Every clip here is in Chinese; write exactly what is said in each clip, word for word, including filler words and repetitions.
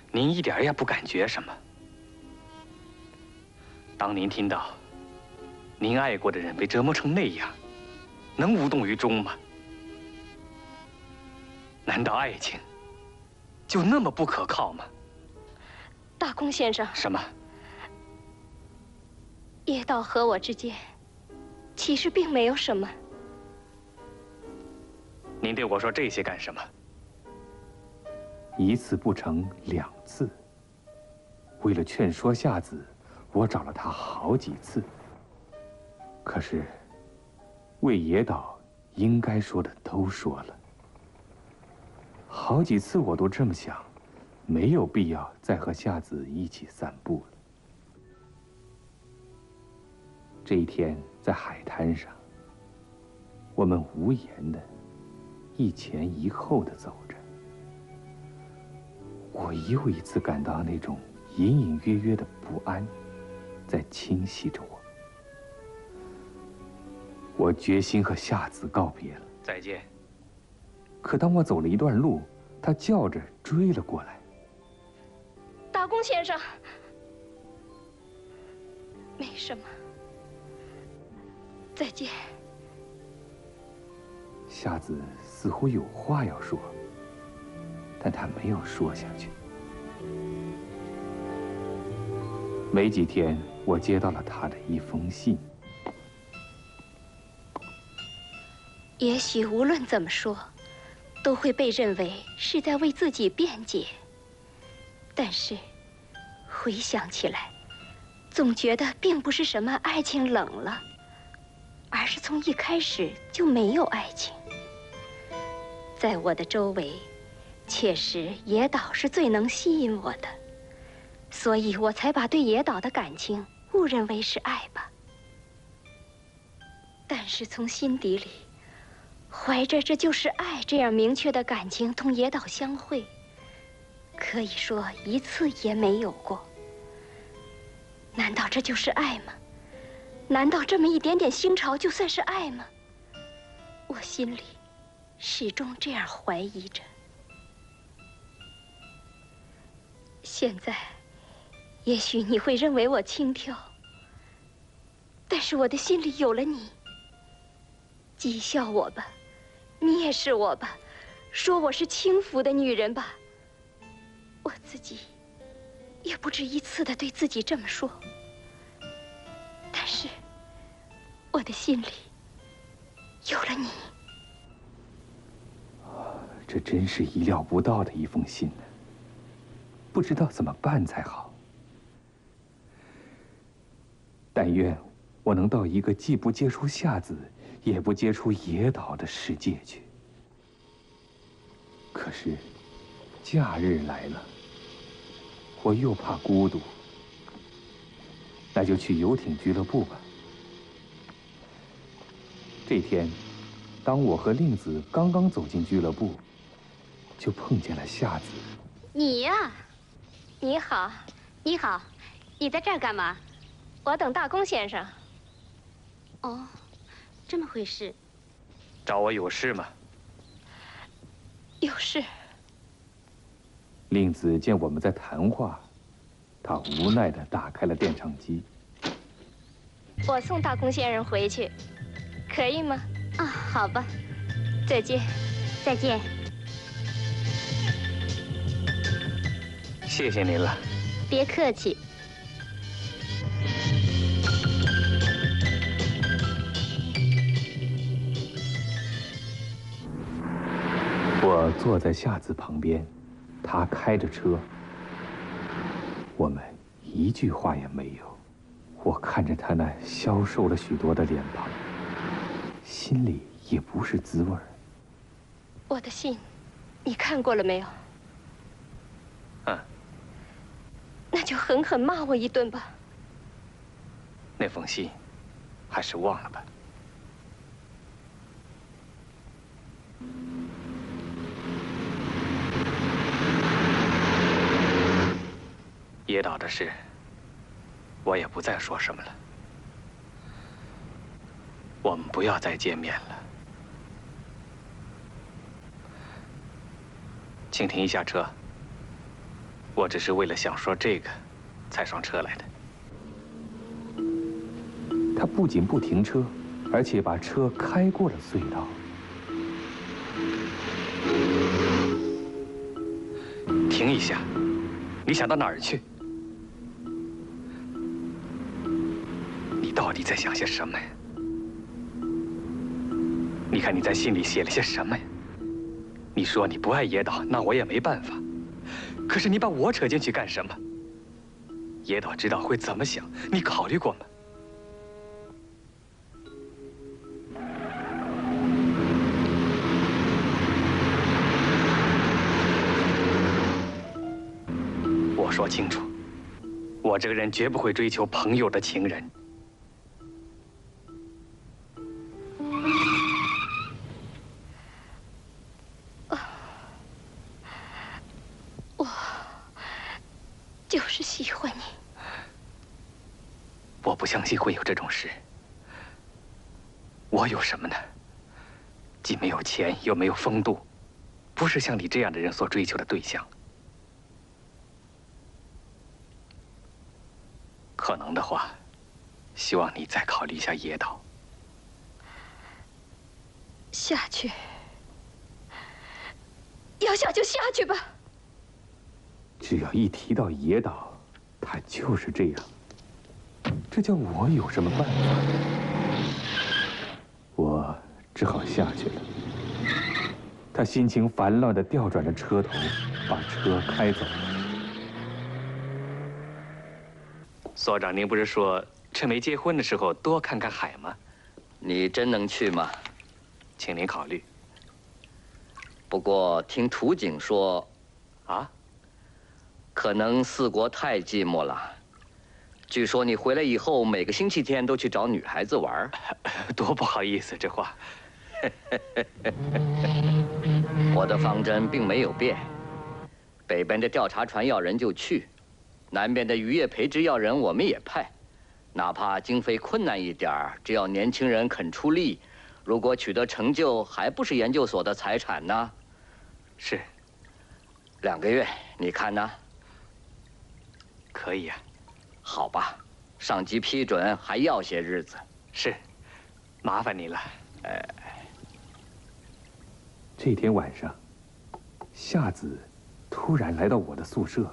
您一点也不感觉什么。当您听到您爱过的人被折磨成那样，能无动于衷吗？难道爱情就那么不可靠吗？ 大公先生， 什么？ 叶道和我之间其实并没有什么。 您对我说这些干什么？ 一次不成两次。为了劝说夏子，我找了他好几次。可是，为野岛应该说的都说了。好几次我都这么想，没有必要再和夏子一起散步了。这一天在海滩上，我们无言的一前一后的走着。我又一次感到那种隐隐约约的不安在侵袭着我。我决心和夏子告别了。 再见。 可当我走了一段路，他叫着追了过来。 大公先生，没什么，再见。 夏子似乎有话要说，但他没有说下去。没几天，我接到了他的一封信。 也许无论怎么说，都会被认为是在为自己辩解。但是，回想起来，总觉得并不是什么爱情冷了，而是从一开始就没有爱情。在我的周围，确实野岛是最能吸引我的，所以我才把对野岛的感情误认为是爱吧。但是从心底里，怀着这就是爱这样明确的感情同野岛相会，可以说一次也没有过。难道这就是爱吗？难道这么一点点心潮就算是爱吗？我心里始终这样怀疑着。现在，也许你会认为我轻佻，但是我的心里有了你。讥笑我吧，蔑视我吧，说我是轻浮的女人吧。我自己也不止一次的对自己这么说，但是我的心里有了你。 这真是意料不到的一封信呢，不知道怎么办才好。但愿我能到一个既不接触夏子，也不接触野岛的世界去。可是，假日来了，我又怕孤独，那就去游艇俱乐部吧。这天，当我和令子刚刚走进俱乐部，就碰见了夏子。 你呀，你好， 你好，你在这儿干嘛？ 我等大公先生。 哦，这么回事。 找我有事吗？ 有事。 令子见我们在谈话，他无奈地打开了电唱机。 我送大公先生回去，可以吗？ 啊，好吧。 再见。 再见。 谢谢您了。 别客气。 我坐在夏子旁边，他开着车，我们一句话也没有。我看着他那消瘦了许多的脸庞，心里也不是滋味儿。 我的信，你看过了没有？ 嗯。 那就狠狠骂我一顿吧。 那封信，还是忘了吧。野岛的事，我也不再说什么了。我们不要再见面了。请停一下车。 我只是为了想说这个，才上车来的。 他不仅不停车，而且把车开过了隧道。 停一下，你想到哪儿去？你到底在想些什么呀？你看你在信里写了些什么呀？你说你不爱野岛，那我也没办法。可是你把我扯进去干什么？野岛知道会怎么想，你考虑过吗？我说清楚，我这个人绝不会追求朋友的情人。 就是喜欢你。 我不相信会有这种事。我有什么呢？既没有钱，又没有风度，不是像你这样的人所追求的对象。可能的话，希望你再考虑一下野岛。 下去，要下就下去吧。 只要一提到野岛，他就是这样。这叫我有什么办法？我只好下去了。他心情烦乱地调转着车头，把车开走了。 所长，您不是说趁没结婚的时候多看看海吗？ 你真能去吗？ 请您考虑。 不过听图景说， 啊？ 可能四国太寂寞了。据说你回来以后，每个星期天都去找女孩子玩， 多不好意思，这话。 我的方针并没有变，北边的调查船要人就去，南边的渔业培植要人我们也派，哪怕经费困难一点儿，只要年轻人肯出力，如果取得成就，还不是研究所的财产呢？ 是。 两个月，你看呢？ 可以呀。 好吧，上级批准还要些日子。 是，麻烦你了。 呃， 这天晚上，夏子突然来到我的宿舍，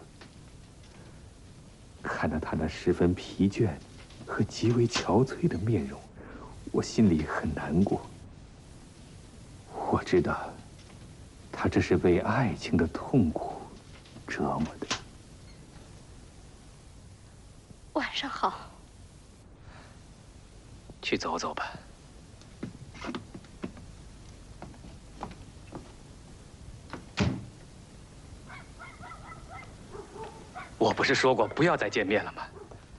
看到他那十分疲倦和极为憔悴的面容，我心里很难过。我知道，他这是被爱情的痛苦折磨的。 晚上好。 去走走吧。我不是说过不要再见面了吗？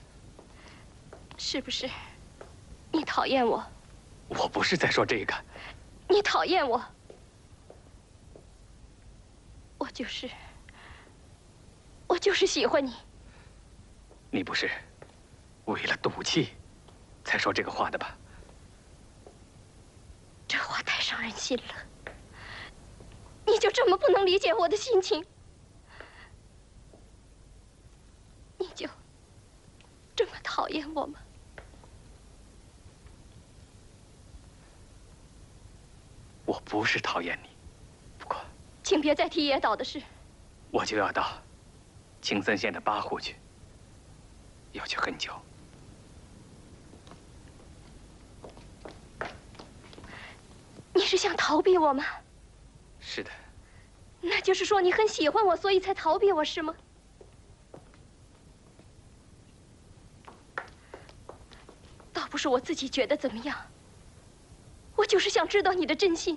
是不是？你讨厌我？ 我不是在说这个。 你讨厌我？我就是，我就是喜欢你。 你不是为了赌气才说这个话的吧？ 这话太伤人心了。你就这么不能理解我的心情？你就这么讨厌我吗？ 我不是讨厌你，不过， 请别再提野岛的事。 我就要到青森县的八户去，要去很久。 你是想逃避我吗？ 是的。 那就是说你很喜欢我，所以才逃避我，是吗？倒不是我自己觉得怎么样，我就是想知道你的真心。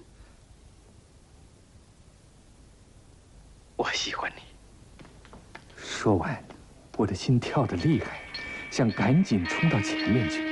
我喜欢你。 说完，我的心跳得厉害，想赶紧冲到前面去。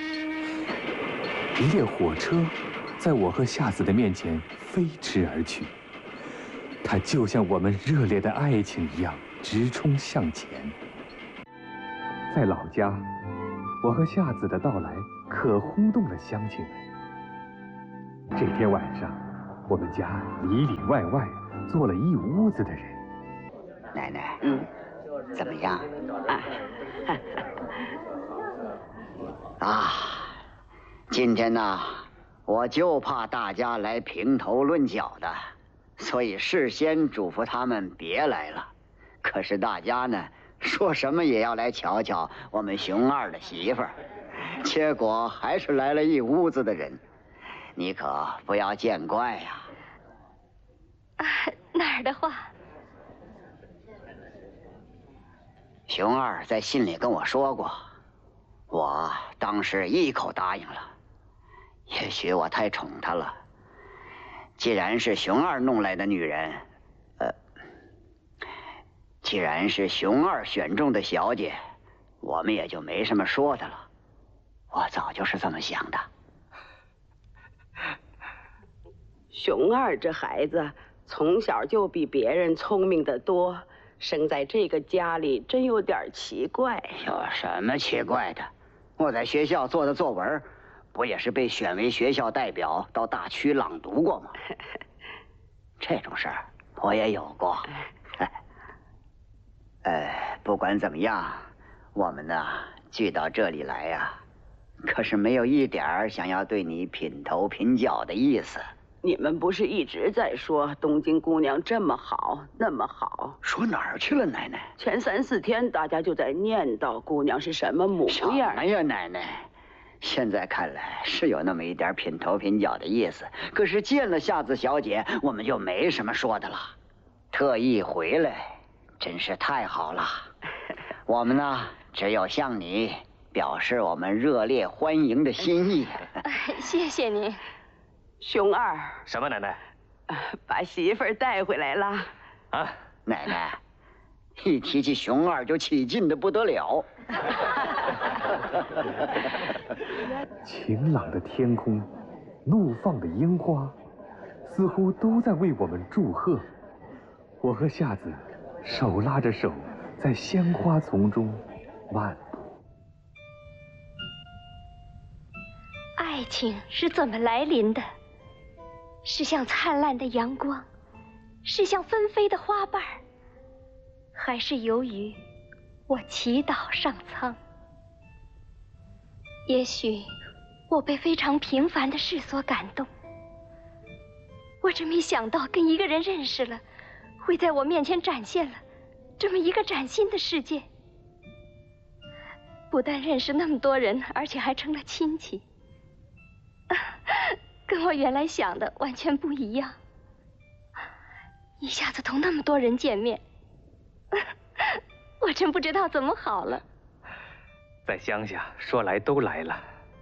一列火车在我和夏子的面前飞驰而去，它就像我们热烈的爱情一样直冲向前。在老家，我和夏子的到来可轰动了乡亲们。这天晚上，我们家里里外外坐了一屋子的人。 奶奶， 嗯， 怎么样？ 啊， 啊，今天呢，我就怕大家来评头论脚的，所以事先嘱咐他们别来了。可是大家呢，说什么也要来瞧瞧我们熊二的媳妇儿，结果还是来了一屋子的人，你可不要见怪呀。 啊，哪儿的话？ 熊二在信里跟我说过，我当时一口答应了。也许我太宠她了，既然是熊二弄来的女人，呃，既然是熊二选中的小姐，我们也就没什么说的了。我早就是这么想的。 熊二这孩子从小就比别人聪明得多，生在这个家里真有点奇怪。 有什么奇怪的？我在学校做的作文，不也是被选为学校代表到大区朗读过吗？这种事儿我也有过。呃，不管怎么样，我们呢聚到这里来呀，可是没有一点儿想要对你品头品脚的意思。 你们不是一直在说东京姑娘这么好，那么好？ 说哪儿去了，奶奶？ 前三四天大家就在念叨姑娘是什么模什样。 么呀，奶奶？现在看来是有那么一点品头品脚的意思，可是见了夏子小姐，我们就没什么说的了。特意回来，真是太好了。我们呢，只有向你表示我们热烈欢迎的心意。 哎，谢谢您。 熊二， 什么奶奶？ 把媳妇儿带回来了。 啊， 奶奶，一提起熊二就起劲的不得了。 晴朗的天空，怒放的樱花，似乎都在为我们祝贺。我和夏子手拉着手，在鲜花丛中漫步。 爱情是怎么来临的？是像灿烂的阳光，是像纷飞的花瓣，还是由于我祈祷上苍？也许我被非常平凡的事所感动，我真没想到跟一个人认识了，会在我面前展现了这么一个崭新的世界。不但认识那么多人，而且还成了亲戚，跟我原来想的完全不一样。一下子同那么多人见面，我真不知道怎么好了。 在乡下说来都来了。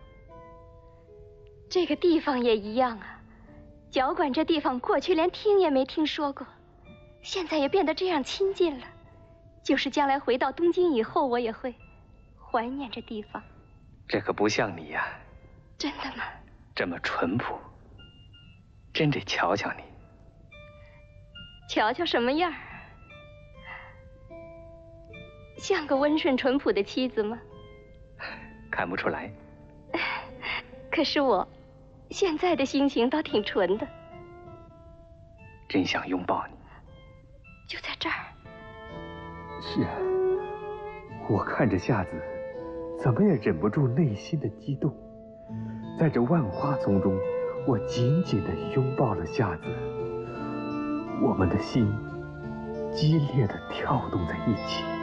这个地方也一样啊，脚管这地方过去连听也没听说过，现在也变得这样亲近了。就是将来回到东京以后，我也会怀念这地方。 这可不像你呀。 真的吗？ 这么淳朴，真得瞧瞧你。 瞧瞧什么样？像个温顺淳朴的妻子吗？ 看不出来。 可是我现在的心情倒挺纯的。 真想拥抱你。 就在这儿。 是啊，我看着夏子，怎么也忍不住内心的激动。在这万花丛中，我紧紧地拥抱了夏子，我们的心激烈地跳动在一起。